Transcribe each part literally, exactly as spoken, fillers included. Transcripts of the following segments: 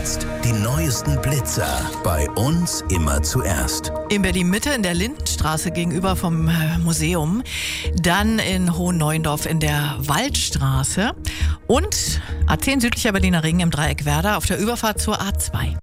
Jetzt die neuesten Blitzer. Bei uns immer zuerst. In Berlin-Mitte in der Lindenstraße gegenüber vom Museum. Dann in Hohenneuendorf in der Waldstraße. Und A zehn südlicher Berliner Ring im Dreieck Werder auf der Überfahrt zur A zwei.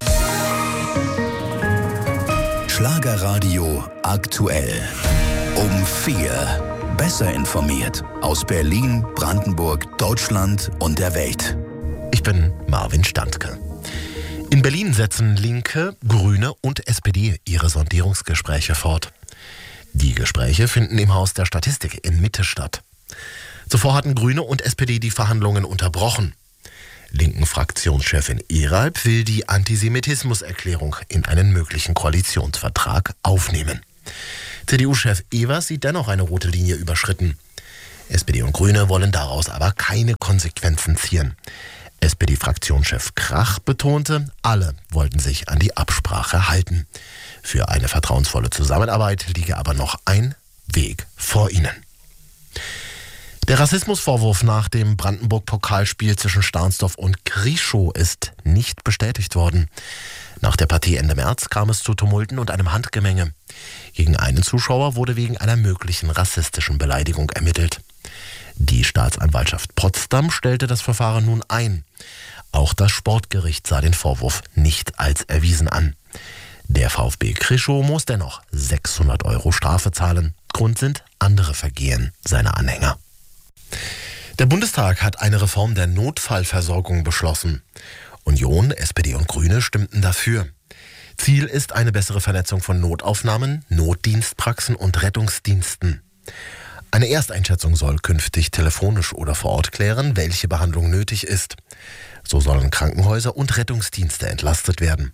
Schlagerradio aktuell. Um vier. Besser informiert. Aus Berlin, Brandenburg, Deutschland und der Welt. Ich bin Marvin Standke. In Berlin setzen Linke, Grüne und S P D ihre Sondierungsgespräche fort. Die Gespräche finden im Haus der Statistik in Mitte statt. Zuvor hatten Grüne und S P D die Verhandlungen unterbrochen. Linken Fraktionschefin Eralb will die Antisemitismuserklärung in einen möglichen Koalitionsvertrag aufnehmen. C D U-Chef Evers sieht dennoch eine rote Linie überschritten. S P D und Grüne wollen daraus aber keine Konsequenzen ziehen. S P D-Fraktionschef Krach betonte, alle wollten sich an die Absprache halten. Für eine vertrauensvolle Zusammenarbeit liege aber noch ein Weg vor ihnen. Der Rassismusvorwurf nach dem Brandenburg-Pokalspiel zwischen Stahnsdorf und Krischow ist nicht bestätigt worden. Nach der Partie Ende März kam es zu Tumulten und einem Handgemenge. Gegen einen Zuschauer wurde wegen einer möglichen rassistischen Beleidigung ermittelt. Die Staatsanwaltschaft Potsdam stellte das Verfahren nun ein. Auch das Sportgericht sah den Vorwurf nicht als erwiesen an. Der VfB Krischow muss dennoch sechshundert Euro Strafe zahlen. Grund sind andere Vergehen seiner Anhänger. Der Bundestag hat eine Reform der Notfallversorgung beschlossen. Union, S P D und Grüne stimmten dafür. Ziel ist eine bessere Vernetzung von Notaufnahmen, Notdienstpraxen und Rettungsdiensten. Eine Ersteinschätzung soll künftig telefonisch oder vor Ort klären, welche Behandlung nötig ist. So sollen Krankenhäuser und Rettungsdienste entlastet werden.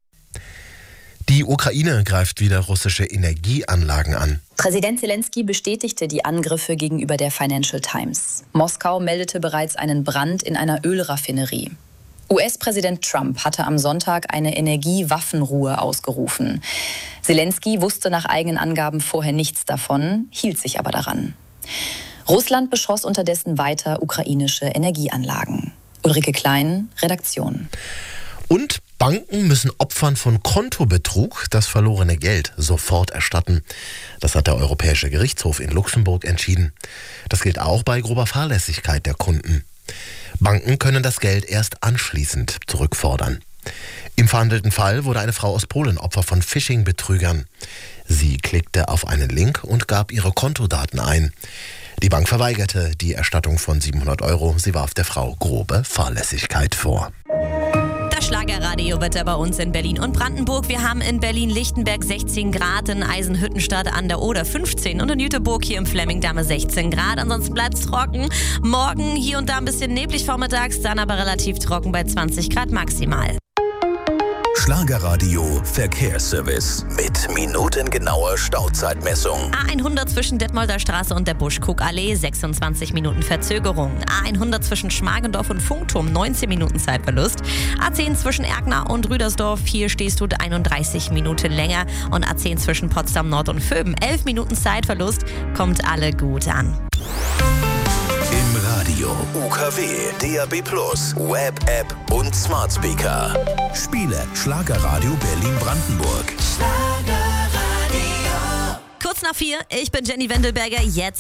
Die Ukraine greift wieder russische Energieanlagen an. Präsident Zelensky bestätigte die Angriffe gegenüber der Financial Times. Moskau meldete bereits einen Brand in einer Ölraffinerie. U S-Präsident Trump hatte am Sonntag eine Energiewaffenruhe ausgerufen. Zelensky wusste nach eigenen Angaben vorher nichts davon, hielt sich aber daran. Russland beschoss unterdessen weiter ukrainische Energieanlagen. Ulrike Klein, Redaktion. Und Banken müssen Opfern von Kontobetrug das verlorene Geld sofort erstatten. Das hat der Europäische Gerichtshof in Luxemburg entschieden. Das gilt auch bei grober Fahrlässigkeit der Kunden. Banken können das Geld erst anschließend zurückfordern. Im verhandelten Fall wurde eine Frau aus Polen Opfer von Phishing-Betrügern. Sie klickte auf einen Link und gab ihre Kontodaten ein. Die Bank verweigerte die Erstattung von siebenhundert Euro. Sie warf der Frau grobe Fahrlässigkeit vor. Das Schlagerradiowetter bei uns in Berlin und Brandenburg. Wir haben in Berlin-Lichtenberg sechzehn Grad, in Eisenhüttenstadt an der Oder fünfzehn und in Jüterbog hier im Flemmingdamme sechzehn Grad. Ansonsten bleibt es trocken. Morgen hier und da ein bisschen neblig vormittags, dann aber relativ trocken bei zwanzig Grad maximal. Schlagerradio Verkehrsservice mit minutengenauer Stauzeitmessung. A hundert zwischen Detmolder Straße und der Buschkuckallee, sechsundzwanzig Minuten Verzögerung. A hundert zwischen Schmargendorf und Funkturm, neunzehn Minuten Zeitverlust. A zehn zwischen Erkner und Rüdersdorf, hier stehst du einunddreißig Minuten länger. Und A zehn zwischen Potsdam Nord und Vöben, elf Minuten Zeitverlust. Kommt alle gut an. Im Radio, U K W, D A B plus, Web-App und Smart Speaker. Spiele Schlagerradio Berlin-Brandenburg. Kurz nach vier, ich bin Jenny Wendelberger, jetzt